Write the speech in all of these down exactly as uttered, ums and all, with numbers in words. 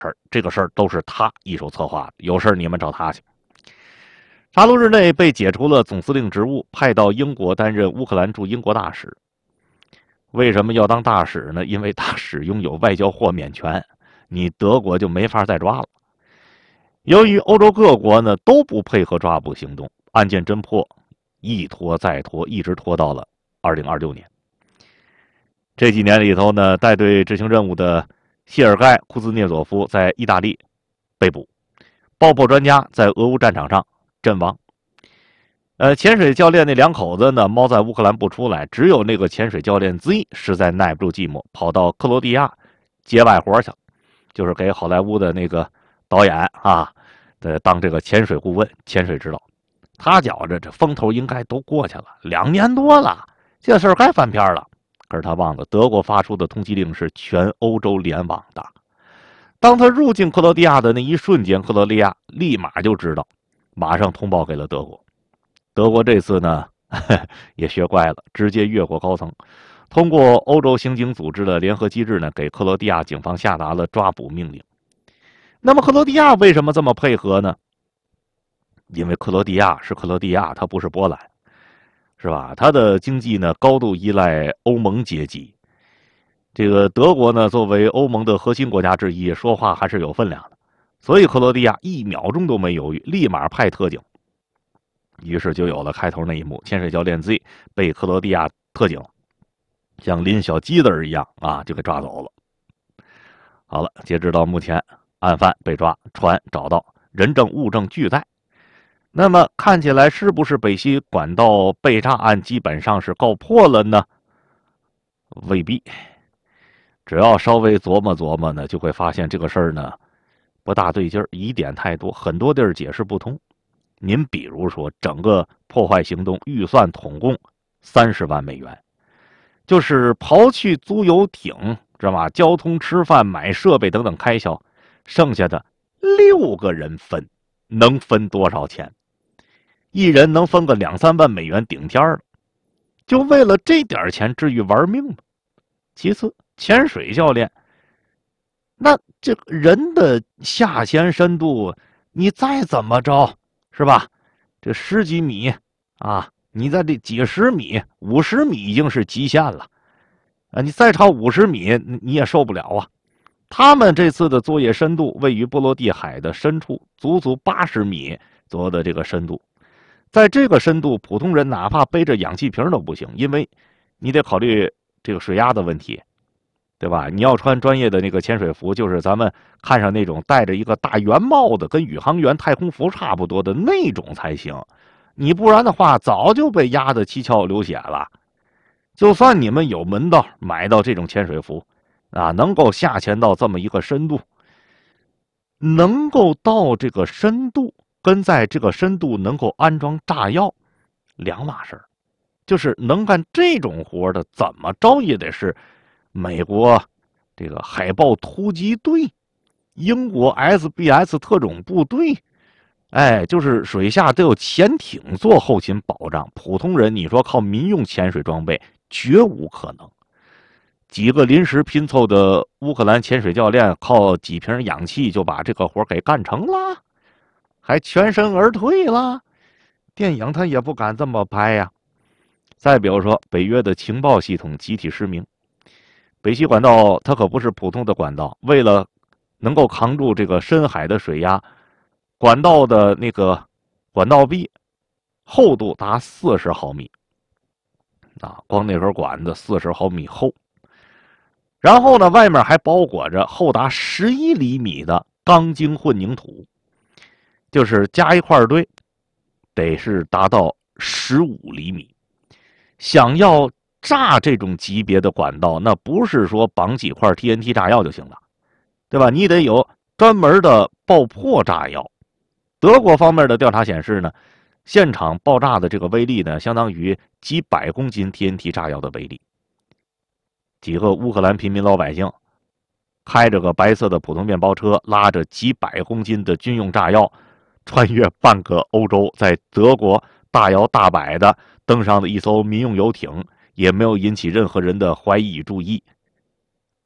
儿，这个事儿都是他一手策划的，有事儿你们找他去。查卢日内被解除了总司令职务，派到英国担任乌克兰驻英国大使。为什么要当大使呢？因为大使拥有外交豁免权，你德国就没法再抓了。由于欧洲各国呢都不配合抓捕行动，案件侦破一拖再拖，一直拖到了二零二六年。这几年里头呢，带队执行任务的谢尔盖·库兹涅佐夫在意大利被捕，爆破专家在俄乌战场上阵亡。呃，潜水教练那两口子呢，猫在乌克兰不出来，只有那个潜水教练 Z 实在耐不住寂寞，跑到克罗地亚接外活去了，就是给好莱坞的那个导演啊，呃，当这个潜水顾问、潜水指导。他觉着这风头应该都过去了，两年多了，这事儿该翻篇了。可是他忘了，德国发出的通缉令是全欧洲联网的。当他入境克罗地亚的那一瞬间，克罗地亚立马就知道，马上通报给了德国。德国这次呢也学乖了，直接越过高层，通过欧洲刑警组织的联合机制呢，给克罗地亚警方下达了抓捕命令。那么克罗地亚为什么这么配合呢？因为克罗地亚是克罗地亚，它不是波兰，是吧？它的经济呢高度依赖欧盟阶级。这个德国呢作为欧盟的核心国家之一，说话还是有分量的。所以克罗地亚一秒钟都没犹豫，立马派特警。于是就有了开头那一幕，潜水教练 Z 被克罗地亚特警像拎小鸡子一样啊，就给抓走了。好了，截止到目前，案犯被抓，船找到，人证物证俱在。那么看起来是不是北溪管道被炸案基本上是告破了呢？未必。只要稍微琢磨琢磨呢，就会发现这个事儿呢不大对劲儿，疑点太多，很多地儿解释不通。您比如说，整个破坏行动预算统共三十万美元，就是刨去租游艇，知道吧？交通、吃饭、买设备等等开销，剩下的六个人分，能分多少钱？一人能分个两三万美元顶天了，就为了这点钱至于玩命吗？其次，潜水教练，那这个人的下潜深度，你再怎么着？是吧？这十几米啊，你在这几十米、五十米已经是极限了啊！你再超五十米，你也受不了啊！他们这次的作业深度位于波罗的海的深处，足足八十米左右的这个深度。在这个深度，普通人哪怕背着氧气瓶都不行，因为你得考虑这个水压的问题。对吧？你要穿专业的那个潜水服，就是咱们看上那种戴着一个大圆帽子，跟宇航员太空服差不多的那种才行。你不然的话，早就被压得七窍流血了。就算你们有门道买到这种潜水服，啊，能够下潜到这么一个深度，能够到这个深度，跟在这个深度能够安装炸药，两码事儿。就是能干这种活的，怎么着也得是美国这个海豹突击队，英国 S B S 特种部队，哎，就是水下都有潜艇做后勤保障，普通人你说靠民用潜水装备绝无可能。几个临时拼凑的乌克兰潜水教练靠几瓶氧气就把这个活给干成了，还全身而退了。电影他也不敢这么拍呀。再比如说，北约的情报系统集体失明。北溪管道它可不是普通的管道，为了能够扛住这个深海的水压，管道的那个管道壁厚度达四十毫米啊，光那根管子四十毫米厚。然后呢，外面还包裹着厚达十一厘米的钢筋混凝土，就是加一块堆，得是达到十五厘米。想要炸这种级别的管道，那不是说绑几块 T N T 炸药就行了，对吧？你得有专门的爆破炸药。德国方面的调查显示呢，现场爆炸的这个威力呢，相当于几百公斤 T N T 炸药的威力。几个乌克兰平民老百姓开着个白色的普通面包车，拉着几百公斤的军用炸药，穿越半个欧洲，在德国大摇大摆的登上了一艘民用游艇，也没有引起任何人的怀疑与注意。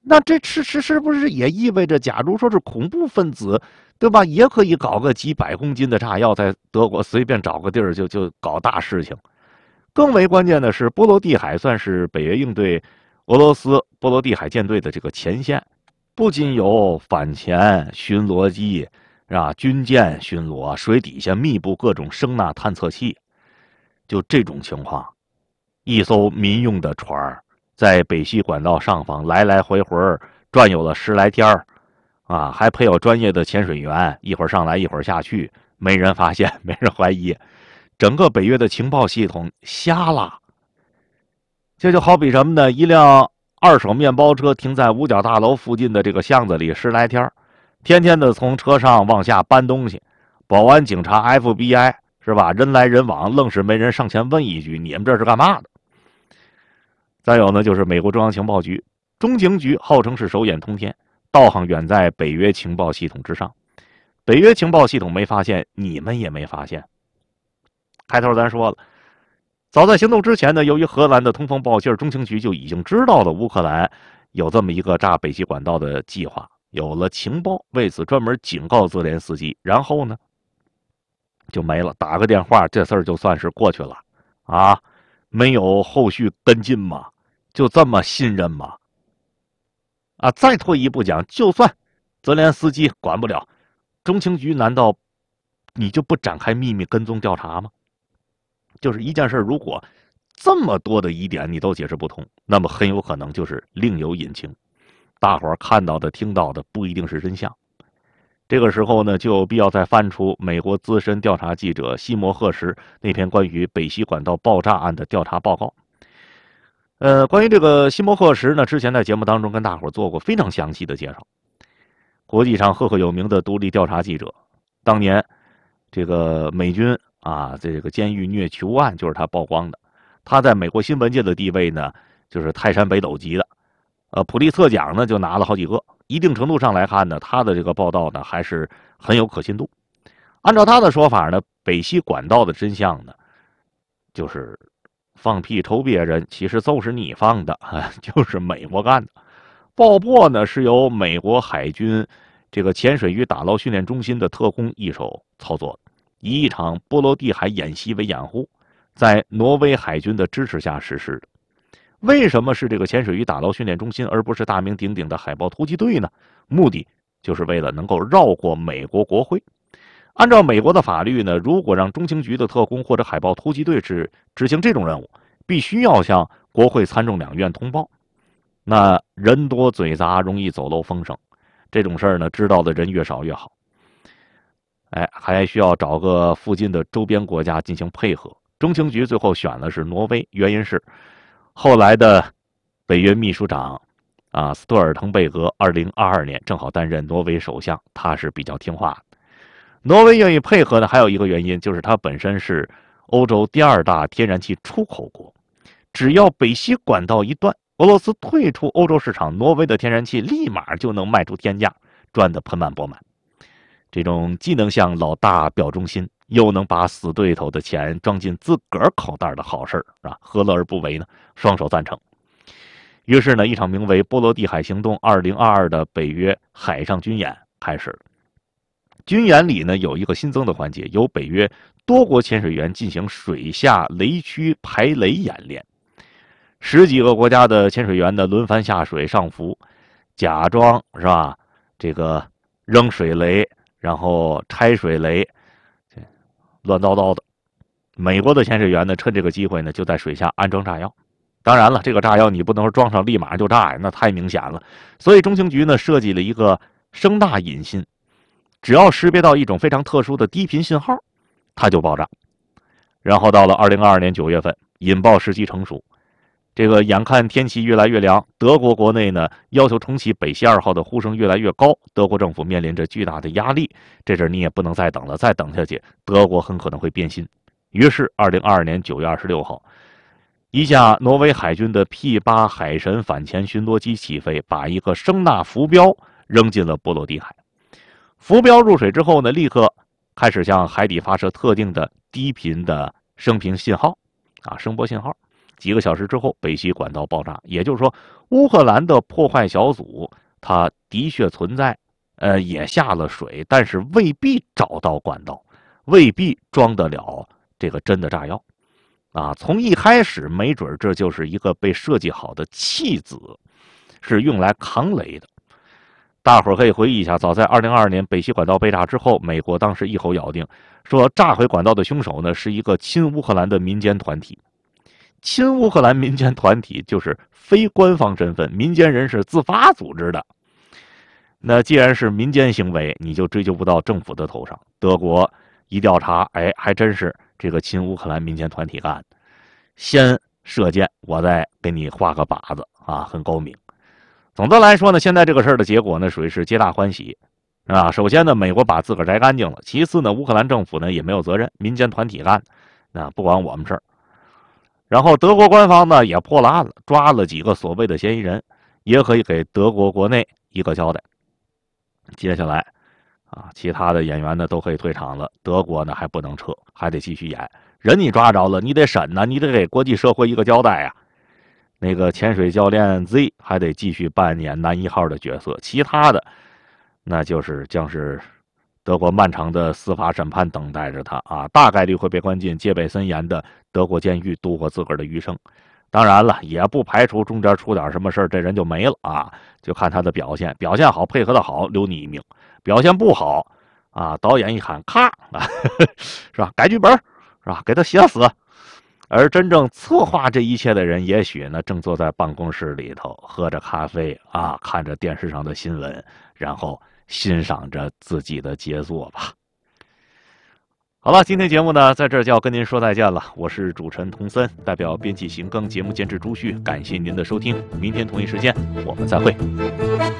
那这是是是不是也意味着，假如说是恐怖分子，对吧？也可以搞个几百公斤的炸药，在德国随便找个地儿就就搞大事情。更为关键的是，波罗的海算是北约应对俄罗斯波罗的海舰队的这个前线，不仅有反潜巡逻机，是吧？军舰巡逻，水底下密布各种声呐探测器。就这种情况，一艘民用的船在北溪管道上方来来回回转悠了十来天儿，啊，还配有专业的潜水员，一会儿上来一会儿下去，没人发现，没人怀疑，整个北约的情报系统瞎了。这就好比什么呢？一辆二手面包车停在五角大楼附近的这个巷子里十来天，天天的从车上往下搬东西，保安、警察、F B I 是吧？人来人往，愣是没人上前问一句：“你们这是干嘛的？”再有呢，就是美国中央情报局、中情局，号称是手眼通天，道行远在北约情报系统之上。北约情报系统没发现，你们也没发现。开头咱说了，早在行动之前呢，由于荷兰的通风报信，中情局就已经知道了乌克兰有这么一个炸北溪管道的计划，有了情报，为此专门警告泽连斯基，然后呢就没了，打个电话，这事儿就算是过去了啊，没有后续跟进吗？就这么信任吗？啊，再退一步讲，就算泽连斯基管不了，中情局难道你就不展开秘密跟踪调查吗？就是一件事，如果这么多的疑点你都解释不通，那么很有可能就是另有隐情，大伙儿看到的、听到的不一定是真相。这个时候呢，就有必要再翻出美国资深调查记者西摩赫什那篇关于北溪管道爆炸案的调查报告。呃，关于这个西摩赫什呢，之前在节目当中跟大伙儿做过非常详细的介绍。国际上赫赫有名的独立调查记者，当年这个美军啊，这个监狱虐囚案就是他曝光的。他在美国新闻界的地位呢，就是泰山北斗级的。呃，普利策奖呢就拿了好几个。一定程度上来看呢，他的这个报道呢还是很有可信度。按照他的说法呢，北溪管道的真相呢，就是放屁抽别人，其实就是你放的，就是美国干的。爆破呢是由美国海军这个潜水与打捞训练中心的特工一手操作的，以一场波罗的海演习为掩护，在挪威海军的支持下实施的。为什么是这个潜水与打捞训练中心，而不是大名鼎鼎的海豹突击队呢？目的就是为了能够绕过美国国会。按照美国的法律呢，如果让中情局的特工或者海豹突击队是执行这种任务，必须要向国会参众两院通报。那人多嘴杂，容易走漏风声，这种事儿呢，知道的人越少越好。哎，还需要找个附近的周边国家进行配合。中情局最后选的是挪威，原因是后来的北约秘书长啊，斯托尔滕贝格，二零二二年正好担任挪威首相，他是比较听话的。挪威愿意配合的还有一个原因，就是它本身是欧洲第二大天然气出口国，只要北溪管道一断，俄罗斯退出欧洲市场，挪威的天然气立马就能卖出天价，赚得盆满钵满。这种既能向老大表忠心，又能把死对头的钱装进自个儿口袋的好事啊，何乐而不为呢？双手赞成。于是呢，一场名为波罗的海行动二零二二的北约海上军演开始了。军演里呢有一个新增的环节，由北约多国潜水员进行水下雷区排雷演练。十几个国家的潜水员呢轮番下水上浮，假装是吧？这个扔水雷，然后拆水雷，乱糟糟的。美国的潜水员呢趁这个机会呢就在水下安装炸药。当然了，这个炸药你不能说装上立马就炸呀，那太明显了。所以中情局呢设计了一个声呐引信，只要识别到一种非常特殊的低频信号，它就爆炸。然后到了二零二二年九月份，引爆时机成熟。这个眼看天气越来越凉，德国国内呢要求重启北溪二号的呼声越来越高，德国政府面临着巨大的压力。这阵你也不能再等了，再等下去，德国很可能会变心。于是，二零二二年九月二十六号，一架挪威海军的 P 八海神反潜巡逻机起飞，把一个声呐浮标扔进了波罗的海。浮标入水之后呢，立刻开始向海底发射特定的低频的声频信号，啊，声波信号。 几个小时之后，北溪管道爆炸。也就是说，乌克兰的破坏小组它的确存在，呃，也下了水，但是未必找到管道，未必装得了这个真的炸药。啊，从一开始，没准这就是一个被设计好的弃子，是用来扛雷的。大伙儿可以回忆一下，早在二零二二年北溪管道被炸之后，美国当时一口咬定说，炸毁管道的凶手呢是一个亲乌克兰的民间团体。亲乌克兰民间团体就是非官方身份，民间人士自发组织的。那既然是民间行为，你就追究不到政府的头上。德国一调查，哎，还真是这个亲乌克兰民间团体干的。先射箭，我再给你画个靶子啊，很高明。总的来说呢，现在这个事儿的结果呢，属于是皆大欢喜啊。首先呢，美国把自个儿摘干净了；其次呢，乌克兰政府呢也没有责任，民间团体干，那不管我们事儿。然后德国官方呢也破了案了，抓了几个所谓的嫌疑人，也可以给德国国内一个交代。接下来啊，其他的演员呢都可以退场了，德国呢还不能撤，还得继续演。人你抓着了，你得审呢，你得给国际社会一个交代呀。那个潜水教练 Z 还得继续扮演男一号的角色，其他的那就是将是德国漫长的司法审判等待着他啊，大概率会被关进戒备森严的德国监狱度过自个儿的余生。当然了，也不排除中间出点什么事儿，这人就没了啊，就看他的表现，表现好，配合的好，留你一命；表现不好啊，导演一喊咔啊，是吧？改剧本是吧？给他写死。而真正策划这一切的人，也许呢正坐在办公室里头，喝着咖啡啊，看着电视上的新闻，然后欣赏着自己的杰作吧。好了，今天节目呢，在这儿就要跟您说再见了。我是主持人童森，代表编辑邢庚、节目监制朱旭，感谢您的收听。明天同一时间我们再会。